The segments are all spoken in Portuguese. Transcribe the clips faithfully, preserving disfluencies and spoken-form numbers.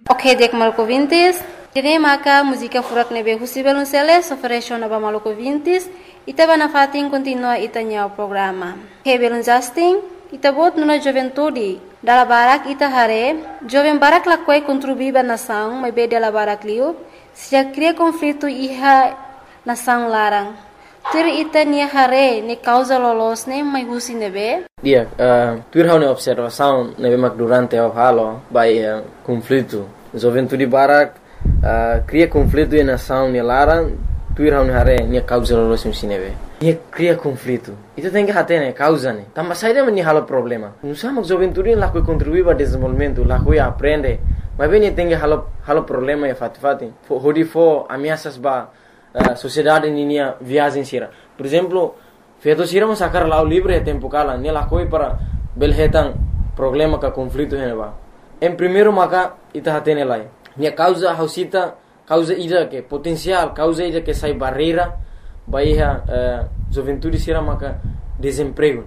Ok, dek maluco vintis. Jadi maka música furak nebe husi belunceles ofereció naba maluco vintis. Ita bana fatin continua itanya o programa. He belun Justin, ita bot nuna juventude. Dala barak ita hare, joven barak la quei contribuiba nação, mas be dela barak liu, se já cria conflito iha nação larang. Tur ita nia hare ne causa lolos ne mai husi nebe. Dia, uh, tur hau ne observação nebe mak durante o halo by uh, conflito. Juventude barak uh, cria conflito e nação ne larang. Tur hau ne hare nia causa lolos ne nebe. Nia cria conflito. Itu tem que hate ne causa ne. Tambah saída meni halo problema. Nusa mak juventude la coi contribuir para desenvolvimento, la coi aprende. Mas bem tem que halo halo problema e fat fati. Hodi fo ameaças ba Uh, sociedade ninia viagem sira. Por exemplo, feito sira mo sacar lá o livre tempo cala, ne la coi para belhetan problema ka conflito heneba. Em primeiro maka ita hatene lai. Nia causa hausita causa ida que potencial, causa ida que sai barreira baiha uh, juventude sira maka desemprego.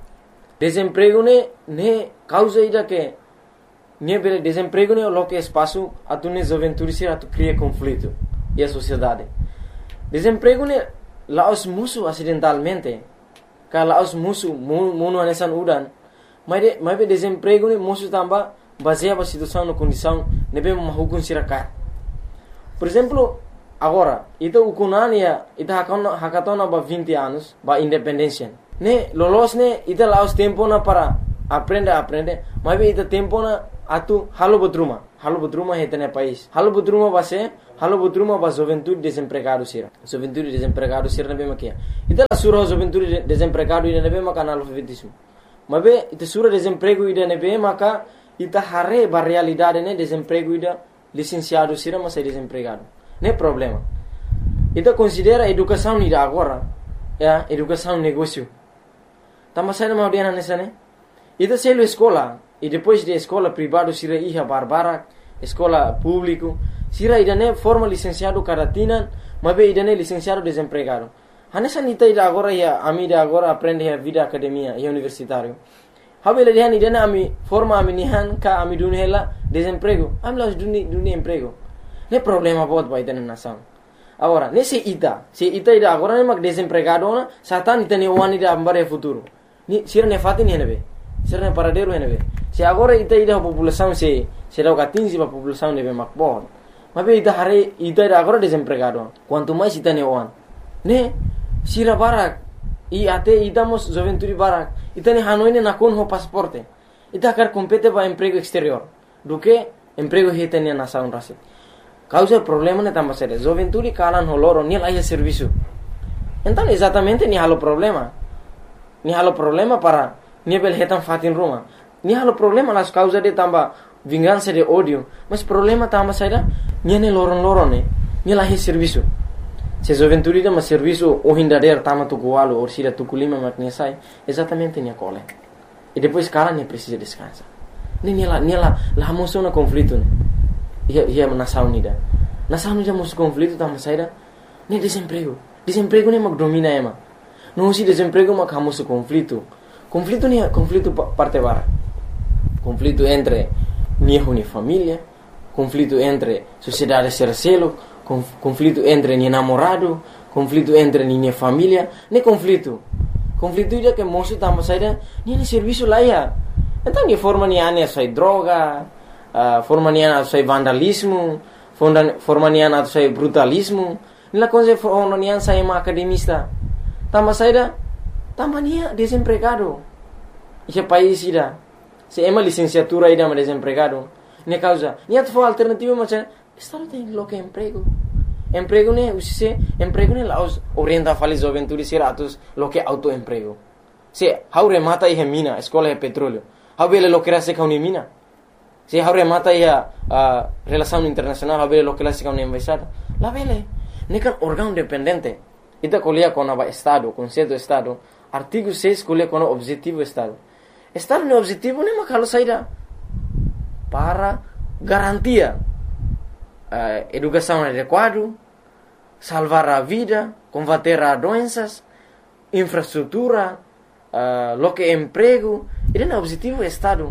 Desemprego ne ne causa ida que ne bele desemprego ne lo que espaço atune juventude sira tu cria conflito e a sociedade. Desemprego ne laos musuh acidentalmente. Kalau laos musuh munu anesan udan. Mas de mas desemprego ne musuh tambah baseia a situação na condição nebe mahukun sirakat. Por exemplo, agora, ita ukunania ita hakona hakatona ba vinte anos ba independência. Ne lolos ne ita laos tempo na para aprender aprender. Mas ita tempo na atu halo butruma. Halo butruma hetene país. Halo butruma base halo butruma ba juventude desempregado sira. Juventude desempregado sira nebe makia. Ita la sura juventude desempregado ida nebe maka analfabetismo. Mabe ita sura desemprego ida nebe maka ita hare ba realidade ne desemprego ida licenciado sira mas desempregado. Ne problema. Ita considera educação ida agora. Ya, educação negócio. Tama sai na audiana nessa ne. Ita selo escola e depois de escola privado sira iha barbara, escola público sira idane forma licenciado caratina, mas idane licenciado desempregado. Hanessa nita ida agora ya ami da agora aprende a vida academia e universitário. Habele dihan idane ami forma ami nihan ka ami dunhela desemprego. Ami las duni duni emprego. Ne problema bot ba idane nação. Agora, nesse ita, se ita ida agora ne mak desempregado na, satan ita ne wani da ambare futuro. Ni sira ne fatin henebe. Sira ne paradero henebe. Se agora ita ida população se se dá o quinze para população nebe mak bot. Mas ita hare ita ida agora desempregado. Quanto mais ita ne wan. Ne sira barak i ate ita mos juventude barak. Ita ne hanoi ne nakon ho pasporte. Ita quer compete para emprego exterior. Do que emprego hita ne nação rasi. Causa problema ne tambah sério. Juventude kalan holoro ni lá serviço. Então exatamente ni halo problema. Ni halo problema para ni bel hetan fatin rumah. Ni halo problema las causa de tambah vingança de ódio. Mas problema tambah sério ni ne loron-loron ne. Ni lá serviço. Se juventude de mas serviço o hindader tama tu gualo ou sira tu kulima maknya sai. Exatamente ni cole. E depois kalan ni precisa descansar. Ni ni lá ni lá lá moção na conflito ne. Ia ia nação nida. Nação nida mus conflito tambah saída. Ne desemprego. Desemprego ne mak domina ema. Não se desemprego mak hamus conflito. Conflito ne conflito parte bara. Conflito entre niho ni família, conflito entre sociedade sercelo, conflito entre ni namorado, conflito entre ni família, ne conflito. Conflito ida que moço tambah saída, ni ne serviço lá ya. Então ni forma ni ane sai droga. Uh, forma nian atau sai vandalismo, forma nian atau sai brutalismo. Nila coisa forma nian sai ma academista. Tambah saída, tambah nia desempregado. Esse país ida, se ema licenciatura ida ma desempregado. Ne causa, nia tu alternativa macam, estado tem lo que emprego. Emprego ne usise, emprego ne laos orienta fali juventude sira atus lo que autoemprego. Se haure mata ihe mina, escola é petróleo. Haure lo que rase kauni mina. Se haure mata ia uh, relação internacional haver lo que la sica una embaixada la vele nekan órgão dependente ita colia com a estado conceito estado artigo seis colia com o objetivo estado estado no objetivo nem makalo saída para garantia uh, educação adequada salvar a vida combater a doenças infraestrutura uh, lo que emprego esse é o objetivo estado.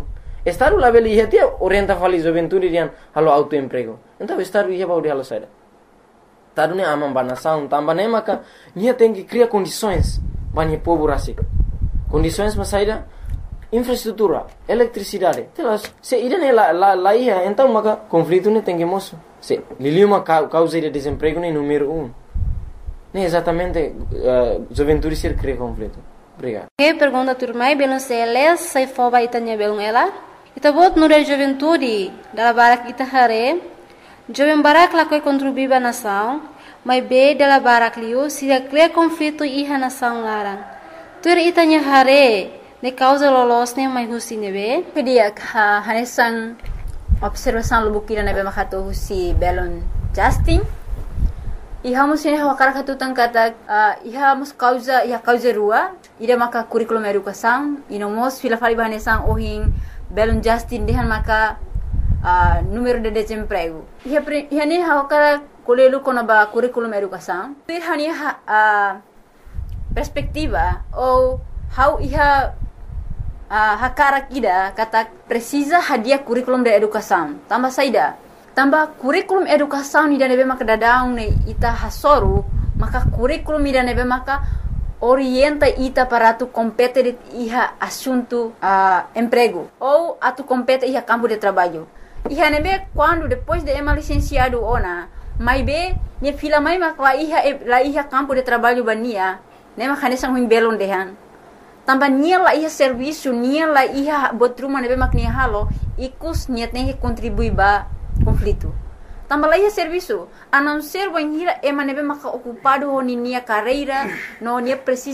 Estado lá beli ia orienta fali juventude rian halo autoemprego. Então estado ia baudi halo saida. Estado ne amam banação, tamba ne maka nia tem que criar condições bani povo rasik. Condições mas saida infraestrutura, eletricidade. Telas, se ida ne la la la ia, então maka conflito ne tem que moço. Se liliuma causa de desemprego ne número um. Ne exatamente uh, juventude ser cria conflito. Obrigado. Que pergunta turmai belum seles sai foba itanya belum ela. Ita bot nure juventude dala barak ita hare. Jovem barak la koi contribuiba nação, mas be dala barak liu se cria conflito iha nação larang. Tur itanya hare ne causa lolos ne mai husi nebe. Pedia ha hanesan observação lubukira nebe makato husi belon Justin. Iha musin hawa karakatu tangkata uh, iha mus causa iha causa rua ida maka curriculum educação ino mos fila fali bahanesan ohin belon Justin dehan maka uh, número de desemprego iha iha ne hawa kara kolelu kono ba curriculum educação ir hani uh, perspectiva ou how iha uh, hakara kida kata precisa hadia curriculum de educação tambah saida tambah kurikulum educação ni nebe maka dadaung ne ita hasoru maka kurikulum ni nebe maka orienta ita para tu compete iha assunto uh, emprego ou atu compete iha campo de trabalho iha nebe quando depois de ema licenciado ona mai be ne fila mai maka la iha la iha campo de trabalho bania ne maka nesang huim belon dehan tambah nia la iha serviço nia la iha botruma nebe maka nia halo ikus nia tem que contribuir ba conflito. Tambah lagi serviço. A não ser banhira ema nebe maka ocupado ho nia carreira, no nia precisa